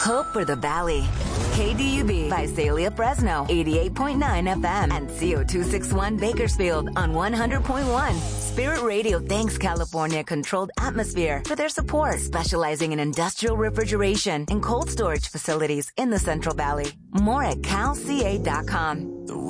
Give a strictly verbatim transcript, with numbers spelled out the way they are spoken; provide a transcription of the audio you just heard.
Hope for the Valley. K D U B, Visalia, Fresno, eighty-eight point nine F M, and C O two sixty-one Bakersfield on one hundred point one. Spirit Radio thanks California Controlled Atmosphere for their support, specializing in industrial refrigeration and cold storage facilities in the Central Valley. More at cal c a dot com.